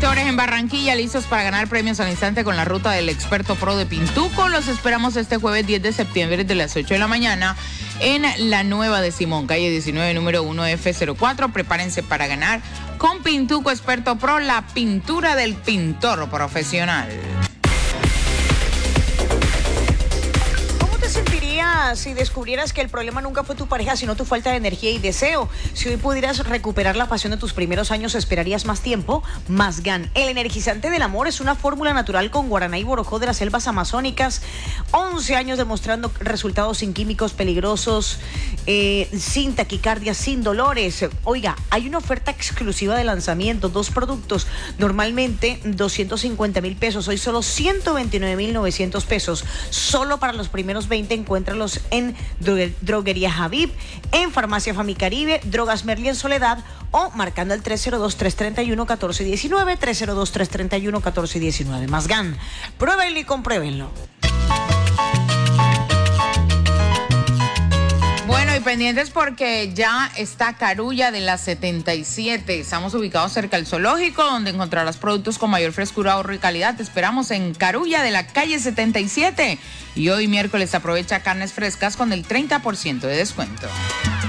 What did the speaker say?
Suscriptores en Barranquilla listos para ganar premios al instante con la ruta del experto pro de Pintuco. Los esperamos este jueves 10 de septiembre desde las 8 de la mañana en la Nueva de Simón, calle 19, número 1F04. Prepárense para ganar con Pintuco Experto Pro, la pintura del pintor profesional. Si descubrieras que el problema nunca fue tu pareja, sino tu falta de energía y deseo? Si hoy pudieras recuperar la pasión de tus primeros años, ¿esperarías más tiempo? Masgan, el energizante del amor, es una fórmula natural con guaraná y borojó de las selvas amazónicas. 11 años demostrando resultados sin químicos peligrosos, sin taquicardia, sin dolores. Oiga, hay una oferta exclusiva de lanzamiento, 2 productos, normalmente 250,000 pesos, hoy solo 129,900 pesos. Solo para los primeros 20 encuéntralos en Droguería Javib, en Farmacia Famicaribe, Drogas Merli en Soledad o marcando el 302-331-1419, 302-331-1419. Masgan, pruébenlo y compruébenlo. Bueno, y pendientes porque ya está Carulla de la 77. Estamos ubicados cerca del zoológico, donde encontrarás productos con mayor frescura, ahorro y calidad. Te esperamos en Carulla de la calle 77. Y hoy miércoles aprovecha carnes frescas con el 30% de descuento.